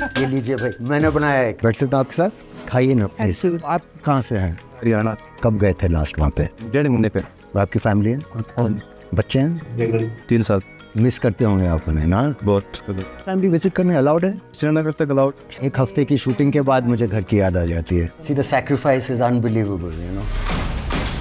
ये लीजिए भाई, मैंने बनाया है। बैठ सकता आपके साथ, खाइए ना प्लीज। आप कहाँ से हैं? हरियाणा। कब गए थे लास्ट वहाँ पे? 1.5 महीने पे। और आपकी फैमिली है? बच्चे हैं? 3 साल। मिस करते होंगे आप उन्हें ना? बहुत। फैमिली विजिट करने अलाउड है? श्रीनगर तक अलाउड। एक हफ्ते की शूटिंग के बाद मुझे घर की याद आ जाती है। See the sacrifice is unbelievable, you know.